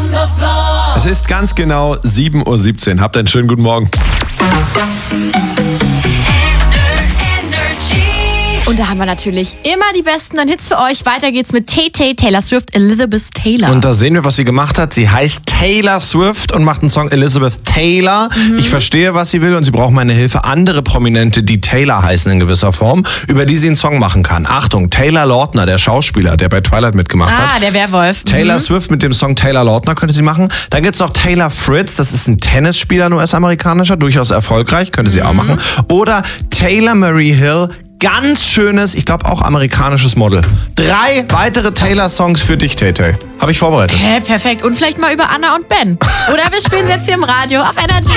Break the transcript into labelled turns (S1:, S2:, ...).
S1: Es ist ganz genau 7:17 Uhr. Habt einen schönen guten Morgen.
S2: Und da haben wir natürlich immer die besten Hits für euch. Weiter geht's mit Tay-Tay, Taylor Swift, Elizabeth Taylor.
S1: Und da sehen wir, was sie gemacht hat. Sie heißt Taylor Swift und macht einen Song Elizabeth Taylor. Ich verstehe, was sie will und sie braucht meine Hilfe. Andere Prominente, die Taylor heißen in gewisser Form, über die sie einen Song machen kann. Achtung, Taylor Lautner, der Schauspieler, der bei Twilight mitgemacht hat.
S2: Der Werwolf.
S1: Taylor Swift mit dem Song Taylor Lautner könnte sie machen. Dann gibt's noch Taylor Fritz, das ist ein Tennisspieler, ein US-amerikanischer, durchaus erfolgreich, könnte sie auch machen. Oder Taylor Marie Hill, ganz schönes, ich glaube auch amerikanisches Model. 3 weitere Taylor-Songs für dich, Tay-Tay. Habe ich vorbereitet.
S2: Perfekt. Und vielleicht mal über Anna und Ben. Oder wir spielen jetzt hier im Radio auf Energy.